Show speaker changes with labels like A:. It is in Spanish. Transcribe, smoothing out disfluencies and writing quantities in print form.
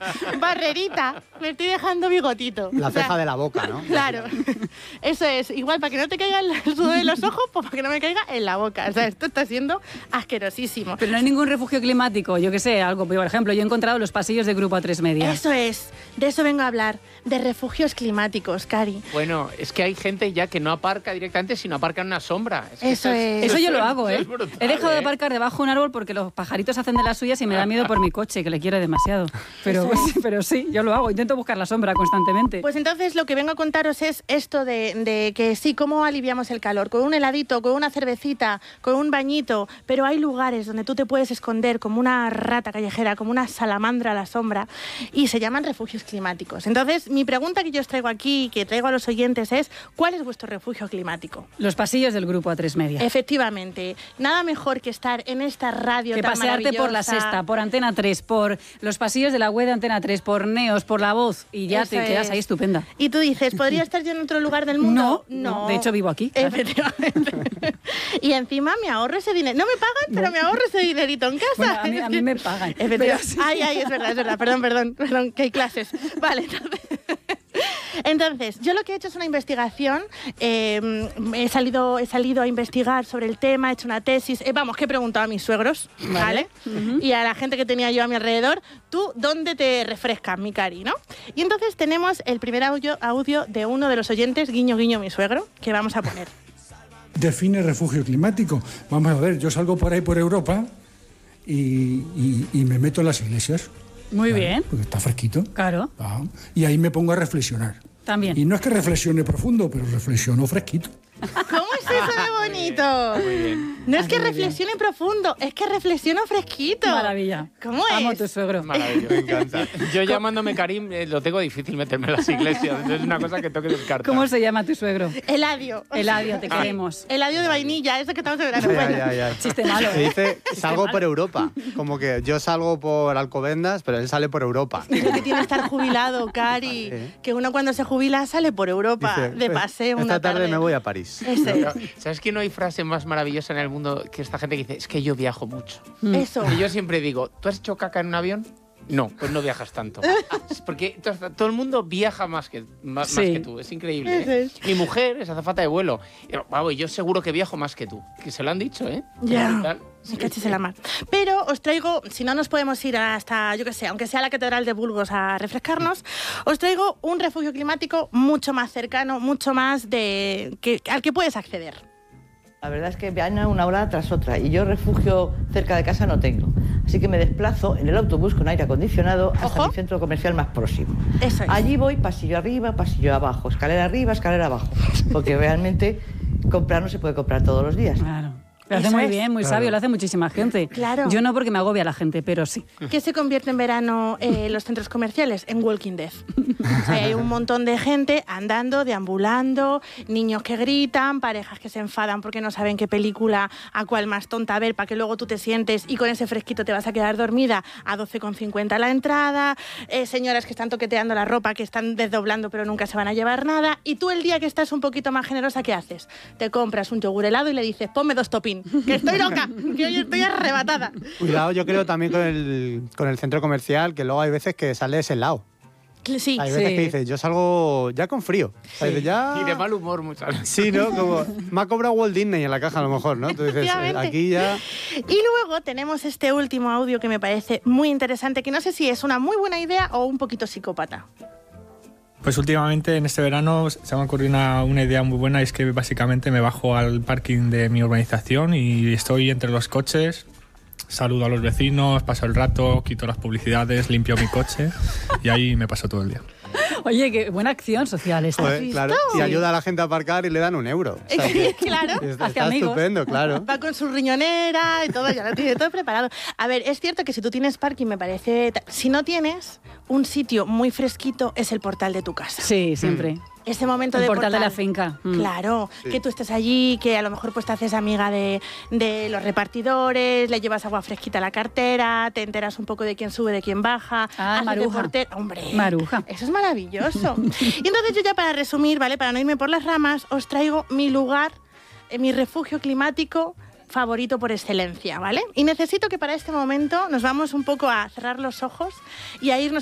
A: barrerita, me estoy dejando bigotito.
B: La ceja de la boca, ¿no?
A: Claro, eso es. Igual, para que no te caiga el sudor de los ojos, pues para que no me caiga en la boca. O sea, esto está siendo asquerosísimo.
C: Pero no hay ningún refugio climático, yo qué sé, algo. Por ejemplo, yo he encontrado los pasillos de Grupo A3 Media.
A: Eso es, de eso vengo a hablar, de refugios climáticos, Cari.
D: Bueno, es que hay gente ya que no aparca directamente, sino aparca en una sombra. Es que
C: Eso yo lo hago, ¿eh?
D: brutal,
C: He dejado de aparcar debajo de un árbol porque los pajaritos hacen de las suyas y me da miedo por mi coche, que le quiero demasiado. Pero sí, yo lo hago, intento buscar la sombra constantemente.
A: Pues entonces lo que vengo a contaros es esto de que sí, cómo aliviamos el calor, con un heladito, con una cervecita, con un bañito, pero hay lugares donde tú te puedes esconder como una rata callejera, como una salamandra a la sombra, y se llaman refugios climáticos. Entonces, mi pregunta que yo os traigo aquí, que traigo a los oyentes es, ¿cuál es vuestro refugio climático?
C: Los pasillos del Grupo A3 Media.
A: Efectivamente, nada mejor que estar en esta radio
C: Que
A: tan
C: pasearte por La Sexta, por Antena 3, por los pasillos de la web de Antena 3, por Neos, por La Voz, y ya
A: Eso
C: te quedas
A: es.
C: ahí estupenda.
A: Y tú dices, ¿podría estar yo en otro lugar del mundo?
C: No, de hecho vivo aquí. Claro.
A: Efectivamente. Y encima me ahorro ese dinero. No me pagan, pero me ahorro ese dinerito en casa.
C: Bueno, a mí me pagan.
A: Efectivamente.
C: Sí.
A: Ay, es verdad. Perdón, que hay clases. Vale, entonces, yo lo que he hecho es una investigación. He salido a investigar sobre el tema, he hecho una tesis. Vamos, que he preguntado a mis suegros, ¿vale? Y a la gente que tenía yo a mi alrededor, ¿tú dónde te refrescas, mi cari, no? Y entonces tenemos el primer audio de uno de los oyentes, guiño, guiño, mi suegro, que vamos a poner.
E: Define refugio climático. Vamos a ver, yo salgo por ahí por Europa y me meto en las iglesias.
C: Muy bien.
E: Porque está fresquito.
C: Claro.
E: Y ahí me pongo a reflexionar.
C: También.
E: Y no es que reflexione profundo, pero reflexiono fresquito.
A: ¿Cómo es eso de bonito?
D: Muy bien.
A: No es que reflexione profundo, es que reflexiono fresquito.
C: Maravilla.
A: ¿Cómo es?
C: Amo a tu suegro.
D: Maravilloso, me encanta. Yo llamándome Karim lo tengo difícil meterme en las iglesias, entonces es una cosa que tengo que descartar.
C: ¿Cómo se llama tu suegro?
A: Eladio.
C: Eladio, te queremos.
A: Eladio de vainilla, eso que estamos en verano. Bueno.
C: Chiste malo.
B: Me dice, salgo por Europa. Como que yo salgo por Alcobendas, pero él sale por Europa.
A: Es lo que tiene estar jubilado, Cari. Que uno cuando se jubila sale por Europa
B: Dice,
A: de paseo una
B: esta tarde me voy a París.
A: Ese.
D: ¿Sabes que no hay frase más maravillosa en el mundo que esta gente que dice, es que yo viajo mucho?
A: Eso.
D: Y yo siempre digo, ¿tú has hecho caca en un avión? No, pues no viajas tanto. Es porque todo el mundo viaja más que tú, es increíble. ¿eh? Mi mujer es azafata de vuelo. Y yo seguro que viajo más que tú. Que se lo han dicho, ¿eh?
A: Ya. Me cachis en la mar. Pero os traigo, si no nos podemos ir hasta, yo qué sé, aunque sea la Catedral de Burgos a refrescarnos, os traigo un refugio climático mucho más cercano, mucho más al que puedes acceder.
F: La verdad es que van una hora tras otra y yo refugio cerca de casa no tengo. Así que me desplazo en el autobús con aire acondicionado hasta mi centro comercial más próximo.
A: Eso es.
F: Allí voy pasillo arriba, pasillo abajo, escalera arriba, escalera abajo. Porque realmente comprar no se puede comprar todos los días.
C: Claro. Lo hace muy bien, muy sabio, lo hace muchísima gente.
A: Claro.
C: Yo no porque me agobia la gente, pero sí.
A: ¿Qué se convierte en verano los centros comerciales? En Walking Dead. O sea, hay un montón de gente andando, deambulando, niños que gritan, parejas que se enfadan porque no saben qué película a cuál más tonta ver para que luego tú te sientes y con ese fresquito te vas a quedar dormida a 12,50 la entrada, señoras que están toqueteando la ropa, que están desdoblando pero nunca se van a llevar nada, y tú el día que estás un poquito más generosa, ¿qué haces? Te compras un yogur helado y le dices, ponme 2 toppings. Que estoy loca, que hoy estoy arrebatada.
B: Cuidado, yo creo también con el centro comercial, que luego hay veces que sales helado.
A: Sí.
B: Hay veces que dices, yo salgo ya con frío. O sea, ya...
D: Y de mal humor muchas veces.
B: Sí, ¿no? Como, me ha cobrado Walt Disney en la caja a lo mejor, ¿no? Entonces, aquí ya...
A: Y luego tenemos este último audio que me parece muy interesante, que no sé si es una muy buena idea o un poquito psicópata.
G: Pues últimamente en este verano se me ha ocurrido una idea muy buena, y es que básicamente me bajo al parking de mi urbanización y estoy entre los coches, saludo a los vecinos, paso el rato, quito las publicidades, limpio mi coche y ahí me paso todo el día.
C: Oye, qué buena acción social esta.
B: Pues, claro, y ayuda a la gente a aparcar y le dan €1. O sea,
A: Claro.
B: Está estupendo, claro.
A: Va con su riñonera y todo, ya lo tiene todo preparado. A ver, es cierto que si tú tienes parking, me parece... Si no tienes, un sitio muy fresquito es el portal de tu casa.
C: Sí, siempre.
A: Ese momento
C: El
A: de
C: portal de la finca.
A: Claro,
B: Sí.
A: que tú estés allí, que a lo mejor pues te haces amiga de los repartidores, le llevas agua fresquita a la cartera, te enteras un poco de quién sube, de quién baja. haces
C: Maruja.
A: deporte. Hombre,
C: Maruja.
A: eso es maravilloso. Y entonces yo ya para resumir, ¿vale? Para no irme por las ramas, os traigo mi lugar, mi refugio climático favorito por excelencia, ¿vale? Y necesito que para este momento nos vamos un poco a cerrar los ojos y a irnos